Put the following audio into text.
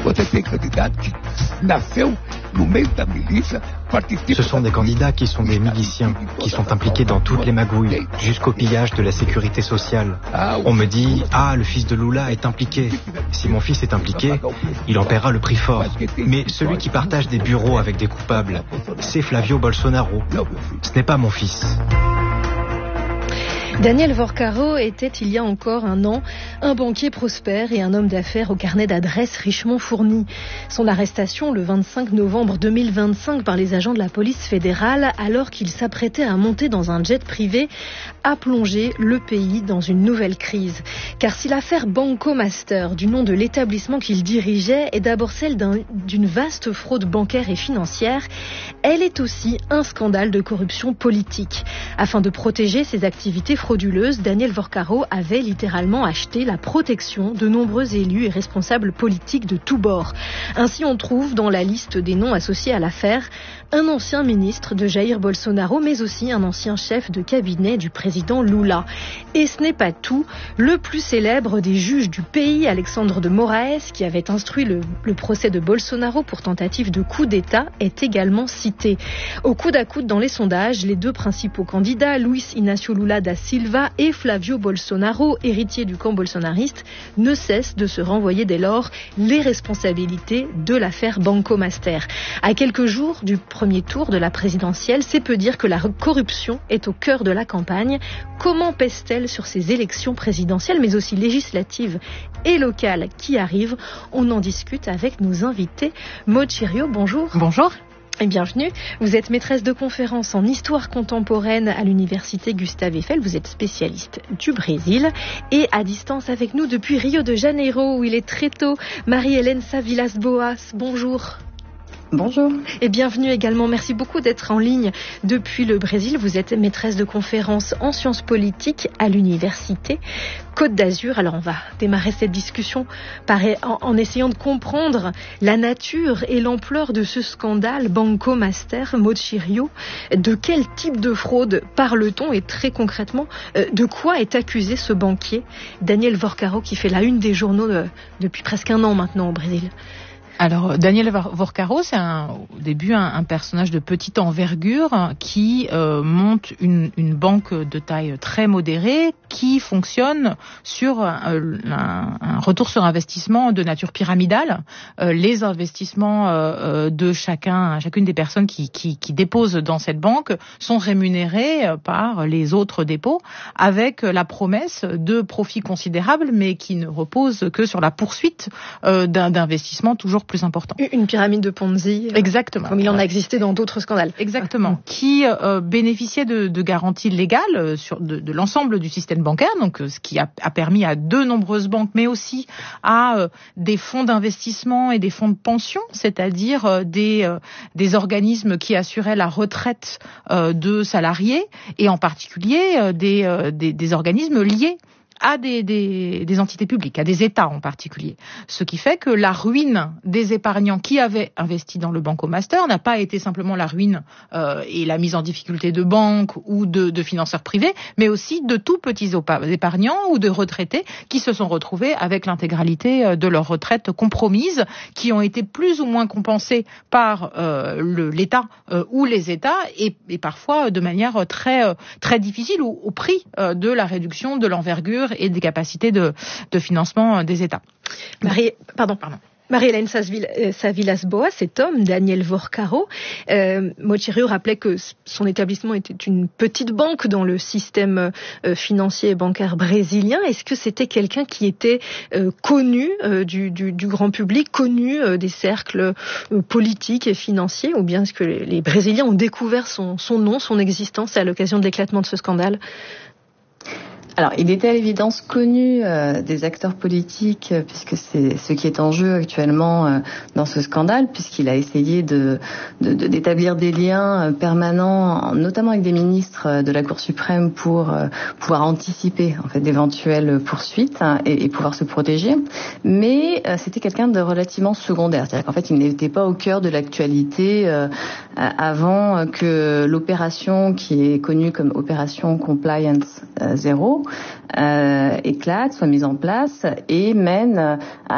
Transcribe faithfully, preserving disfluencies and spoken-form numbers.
Ce sont des candidats qui sont des miliciens, qui sont impliqués dans toutes les magouilles, jusqu'au pillage de la sécurité sociale. On me dit, ah, le fils de Lula est impliqué. Si mon fils est impliqué, il en paiera le prix fort. Mais celui qui partage des bureaux avec des coupables, c'est Flavio Bolsonaro. Ce n'est pas mon fils. Daniel Vorcaro était, il y a encore un an, un banquier prospère et un homme d'affaires au carnet d'adresses richement fourni. Son arrestation le vingt-cinq novembre deux mille vingt-cinq par les agents de la police fédérale, alors qu'il s'apprêtait à monter dans un jet privé, a plongé le pays dans une nouvelle crise. Car si l'affaire Banco Master, du nom de l'établissement qu'il dirigeait, est d'abord celle d'un, d'une vaste fraude bancaire et financière, elle est aussi un scandale de corruption politique. Afin de protéger ses activités frauduleuse, Daniel Vorcaro avait littéralement acheté la protection de nombreux élus et responsables politiques de tous bords. Ainsi, on trouve dans la liste des noms associés à l'affaire un ancien ministre de Jair Bolsonaro, mais aussi un ancien chef de cabinet du président Lula. Et ce n'est pas tout. Le plus célèbre des juges du pays, Alexandre de Moraes, qui avait instruit le, le procès de Bolsonaro pour tentative de coup d'État, est également cité. Au coude à coude dans les sondages, les deux principaux candidats, Luis Inácio Lula da Silva et Flavio Bolsonaro, héritier du camp bolsonariste, ne cessent de se renvoyer dès lors les responsabilités de l'affaire Banco Master. À quelques jours du premier tour de la présidentielle, c'est peu dire que la corruption est au cœur de la campagne. Comment pèse-t-elle sur ces élections présidentielles, mais aussi législatives et locales qui arrivent? On en discute avec nos invités. Maud Chirio, bonjour. Bonjour. Et bienvenue. Vous êtes maîtresse de conférences en histoire contemporaine à l'université Gustave Eiffel. Vous êtes spécialiste du Brésil et à distance avec nous depuis Rio de Janeiro où il est très tôt. Marie-Hélène Savilas-Boas, bonjour. Bonjour. Et bienvenue également. Merci beaucoup d'être en ligne depuis le Brésil. Vous êtes maîtresse de conférences en sciences politiques à l'université Côte d'Azur. Alors on va démarrer cette discussion par, en, en essayant de comprendre la nature et l'ampleur de ce scandale Banco Master. Maud Chirio, de quel type de fraude parle-t-on et très concrètement, de quoi est accusé ce banquier Daniel Vorcaro qui fait la une des journaux de, depuis presque un an maintenant au Brésil? Alors, Daniel Vorcaro, c'est un, au début un, un personnage de petite envergure qui euh, monte une, une banque de taille très modérée qui fonctionne sur euh, un, un retour sur investissement de nature pyramidale. Euh, les investissements euh, de chacun, chacune des personnes qui, qui, qui déposent dans cette banque sont rémunérés par les autres dépôts avec la promesse de profits considérables, mais qui ne reposent que sur la poursuite euh, d'un, d'investissements toujours plus important. Une pyramide de Ponzi. Exactement. Comme il en a existé dans d'autres scandales. Exactement. Qui euh, bénéficiait de, de garanties légales sur de, de l'ensemble du système bancaire, donc ce qui a, a permis à de nombreuses banques, mais aussi à euh, des fonds d'investissement et des fonds de pension, c'est-à-dire euh, des, euh, des organismes qui assuraient la retraite euh, de salariés et en particulier euh, des, euh, des, des organismes liés à des, des, des entités publiques, à des États en particulier. Ce qui fait que la ruine des épargnants qui avaient investi dans le Banco Master n'a pas été simplement la ruine euh, et la mise en difficulté de banques ou de, de financeurs privés, mais aussi de tout petits épargnants ou de retraités qui se sont retrouvés avec l'intégralité de leur retraite compromise, qui ont été plus ou moins compensés par euh, le, l'État euh, ou les États et, et parfois de manière très, très difficile ou au prix euh, de la réduction de l'envergure et des capacités de, de financement des États. Marie, pardon, pardon. Marie-Hélène Savilas-Boas, cet homme, Daniel Vorcaro, euh, Maud Chirio rappelait que son établissement était une petite banque dans le système euh, financier et bancaire brésilien. Est-ce que c'était quelqu'un qui était euh, connu euh, du, du, du grand public, connu euh, des cercles euh, politiques et financiers, ou bien est-ce que les, les Brésiliens ont découvert son, son nom, son existence à l'occasion de l'éclatement de ce scandale ? Alors, il était à l'évidence connu euh, des acteurs politiques, euh, puisque c'est ce qui est en jeu actuellement euh, dans ce scandale, puisqu'il a essayé de, de, de d'établir des liens euh, permanents, notamment avec des ministres euh, de la Cour suprême, pour euh, pouvoir anticiper en fait d'éventuelles poursuites hein, et, et pouvoir se protéger. Mais euh, c'était quelqu'un de relativement secondaire, c'est-à-dire qu'en fait, il n'était pas au cœur de l'actualité euh, avant que l'opération qui est connue comme opération Compliance euh, Zéro Euh, éclate, soit mise en place et mène à